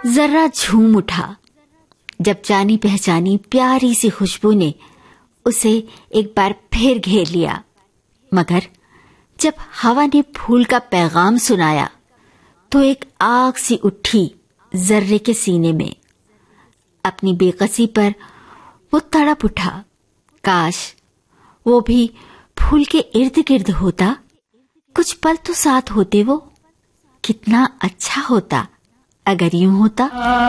जर्रा झूम उठा जब जानी पहचानी प्यारी सी खुशबू ने उसे एक बार फिर घेर लिया। मगर जब हवा ने फूल का पैगाम सुनाया तो एक आग सी उठी जर्रे के सीने में। अपनी बेकसी पर वो तड़प उठा। काश वो भी फूल के इर्द गिर्द होता, कुछ पल तो साथ होते वो। कितना अच्छा होता अगर यूं होता।